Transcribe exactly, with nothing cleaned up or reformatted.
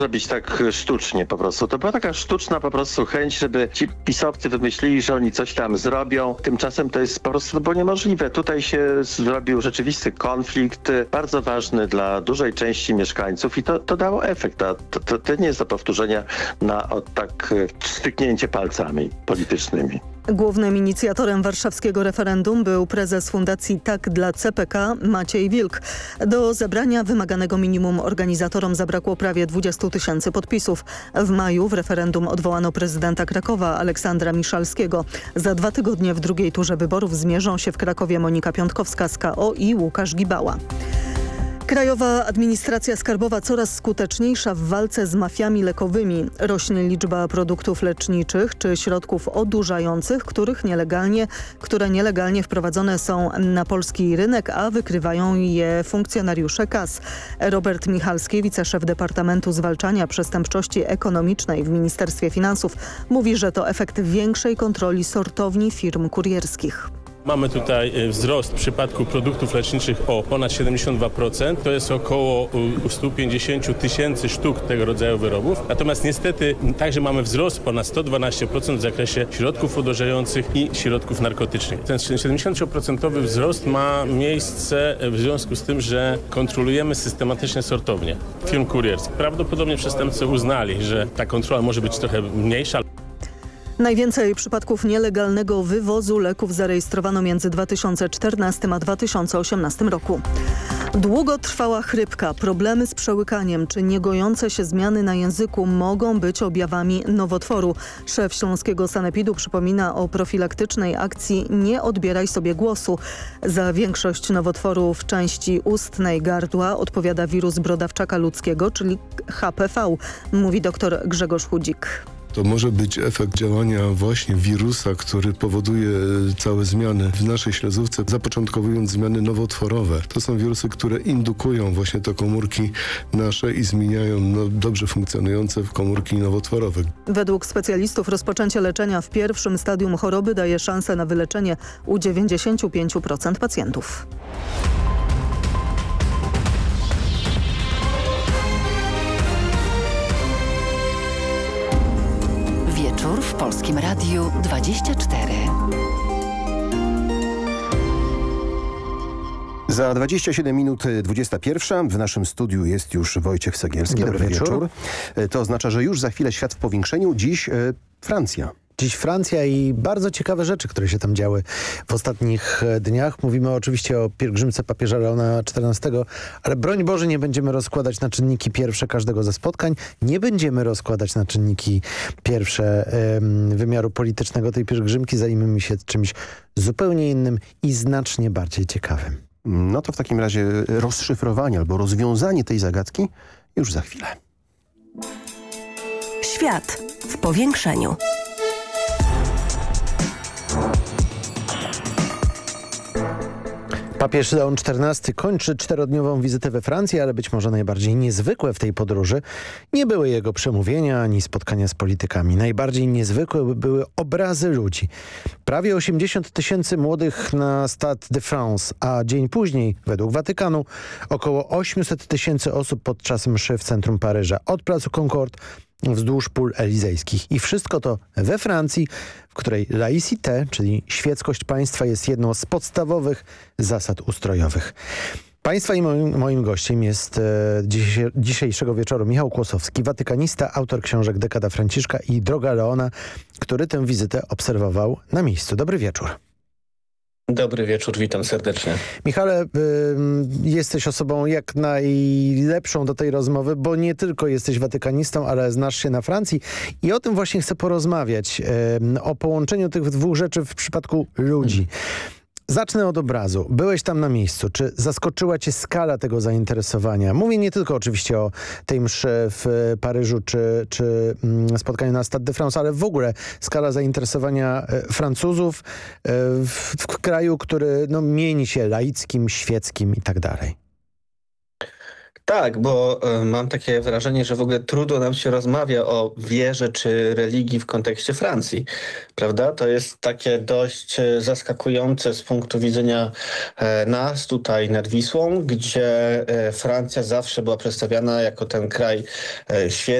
Zrobić tak sztucznie po prostu. To była taka sztuczna po prostu chęć, żeby ci pisowcy wymyślili, że oni coś tam zrobią. Tymczasem to jest po prostu to było niemożliwe. Tutaj się zrobił rzeczywisty konflikt, bardzo ważny dla dużej części mieszkańców i to, to dało efekt. A to, to, to nie jest do powtórzenia na o, tak styknięcie palcami politycznymi. Głównym inicjatorem warszawskiego referendum był prezes Fundacji Tak dla C P K Maciej Wilk. Do zebrania wymaganego minimum organizatorom zabrakło prawie dwudziestu tysięcy podpisów. W maju w referendum odwołano prezydenta Krakowa Aleksandra Miszalskiego. Za dwa tygodnie w drugiej turze wyborów zmierzą się w Krakowie Monika Piątkowska z K O i Łukasz Gibała. Krajowa Administracja Skarbowa coraz skuteczniejsza w walce z mafiami lekowymi. Rośnie liczba produktów leczniczych czy środków odurzających, których nielegalnie, które nielegalnie wprowadzone są na polski rynek, a wykrywają je funkcjonariusze K A S. Robert Michalski, wiceszef Departamentu Zwalczania Przestępczości Ekonomicznej w Ministerstwie Finansów, mówi, że to efekt większej kontroli sortowni firm kurierskich. Mamy tutaj wzrost w przypadku produktów leczniczych o ponad siedemdziesiąt dwa procent. To jest około stu pięćdziesięciu tysięcy sztuk tego rodzaju wyrobów. Natomiast niestety także mamy wzrost ponad sto dwanaście procent w zakresie środków odurzających i środków narkotycznych. Ten siedemdziesięcioprocentowy wzrost ma miejsce w związku z tym, że kontrolujemy systematycznie sortownie firm kurierskich. Prawdopodobnie przestępcy uznali, że ta kontrola może być trochę mniejsza. Najwięcej przypadków nielegalnego wywozu leków zarejestrowano między dwa tysiące czternastym a dwa tysiące osiemnastym roku. Długotrwała chrypka, problemy z przełykaniem czy niegojące się zmiany na języku mogą być objawami nowotworu. Szef Śląskiego Sanepidu przypomina o profilaktycznej akcji Nie odbieraj sobie głosu. Za większość nowotworów części ustnej gardła odpowiada wirus brodawczaka ludzkiego, czyli H P V, mówi dr Grzegorz Chudzik. To może być efekt działania właśnie wirusa, który powoduje całe zmiany w naszej śluzówce, zapoczątkowując zmiany nowotworowe. To są wirusy, które indukują właśnie te komórki nasze i zmieniają no, dobrze funkcjonujące komórki nowotworowe. Według specjalistów rozpoczęcie leczenia w pierwszym stadium choroby daje szansę na wyleczenie u dziewięćdziesięciu pięciu procent pacjentów. Wieczór w Polskim Radiu dwadzieścia cztery. Za dwadzieścia siedem minut dwudziesta pierwsza. W naszym studiu jest już Wojciech Segielski. Dobry, Dobry wieczór. wieczór. To oznacza, że już za chwilę świat w powiększeniu. Dziś e, Francja. Dziś Francja i bardzo ciekawe rzeczy, które się tam działy w ostatnich dniach. Mówimy oczywiście o pielgrzymce papieża Leona czternastego, ale broń Boże nie będziemy rozkładać na czynniki pierwsze każdego ze spotkań. Nie będziemy rozkładać na czynniki pierwsze ym, wymiaru politycznego tej pielgrzymki. Zajmiemy się czymś zupełnie innym i znacznie bardziej ciekawym. No to w takim razie rozszyfrowanie albo rozwiązanie tej zagadki już za chwilę. Świat w powiększeniu. Papież Leon czternasty kończy czterodniową wizytę we Francji, ale być może najbardziej niezwykłe w tej podróży nie były jego przemówienia ani spotkania z politykami. Najbardziej niezwykłe były obrazy ludzi. Prawie osiemdziesiąt tysięcy młodych na Stade de France, a dzień później, według Watykanu, około osiemset tysięcy osób podczas mszy w centrum Paryża. Od placu Concorde wzdłuż pól elizejskich. I wszystko to we Francji, w której laïcité, czyli świeckość państwa, jest jedną z podstawowych zasad ustrojowych. Państwa i moim, moim gościem jest e, dziś, dzisiejszego wieczoru Michał Kłosowski, watykanista, autor książek Dekada Franciszka i Droga Leona, który tę wizytę obserwował na miejscu. Dobry wieczór. Dobry wieczór, witam serdecznie. Michale, y, jesteś osobą jak najlepszą do tej rozmowy, bo nie tylko jesteś watykanistą, ale znasz się na Francji i o tym właśnie chcę porozmawiać, y, o połączeniu tych dwóch rzeczy w przypadku ludzi. Zacznę od obrazu. Byłeś tam na miejscu. Czy zaskoczyła cię skala tego zainteresowania? Mówię nie tylko oczywiście o tej mszy w Paryżu czy, czy spotkaniu na Stade de France, ale w ogóle skala zainteresowania Francuzów w, w kraju, który no, mieni się laickim, świeckim i tak dalej. Tak, bo y, mam takie wrażenie, że w ogóle trudno nam się rozmawia o wierze czy religii w kontekście Francji, prawda? To jest takie dość y, zaskakujące z punktu widzenia y, nas tutaj nad Wisłą, gdzie y, Francja zawsze była przedstawiana jako ten kraj y, świetny,